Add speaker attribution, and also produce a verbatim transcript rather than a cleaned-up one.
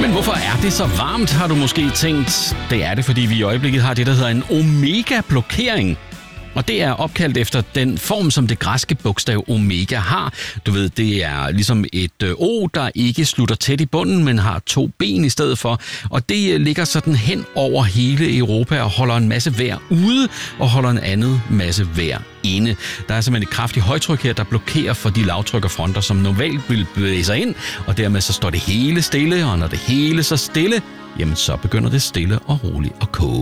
Speaker 1: Men hvorfor er det så varmt, har du måske tænkt? Det er det, fordi vi i øjeblikket har det, der hedder en omega-blokering. Og det er opkaldt efter den form, som det græske bogstav omega har. Du ved, det er ligesom et O, der ikke slutter tæt i bunden, men har to ben i stedet for. Og det ligger sådan hen over hele Europa og holder en masse vejr ude og holder en anden masse vejr inde. Der er simpelthen et kraftigt højtryk her, der blokerer for de lavtryk og fronter, som normalt vil bevæge sig ind. Og dermed så står det hele stille, og når det hele så stille, jamen så begynder det stille og roligt at koge.